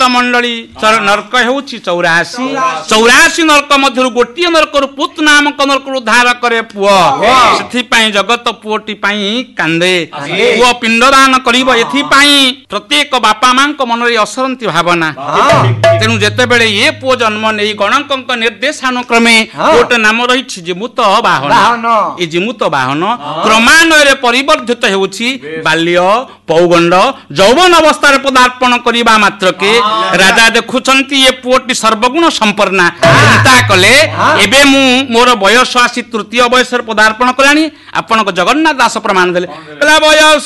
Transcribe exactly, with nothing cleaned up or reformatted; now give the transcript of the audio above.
मंडली नरक होउछि चौरासी चौरासी नरक मध्य गोटे नरक पुत नामक नरक उद्धार करे पुओ से जगत पुओटी कांदे पुओ पिंडदान करिबो एथि प्रत्येक बापा मां मन रे असरंती भावना तेणु जेते बेले ये पुओ जन्म नहीं गणक निर्देशानुक्रमे गोटे नाम रही जिमुत बाहन ये जिमुत बाहन क्रमान्वय परिवर्धित होउछि बाल्य पौगंड यौवन अवस्था पदार्पण करने मात्र के राजा देखुंती ये पुओटी सर्वगुण संपन्ना चिंता कले एबे मु मोर बयस आसी तृतीय बयस पदार्पण कलानी आपण जगन्नाथ दास प्रमाण देले बयस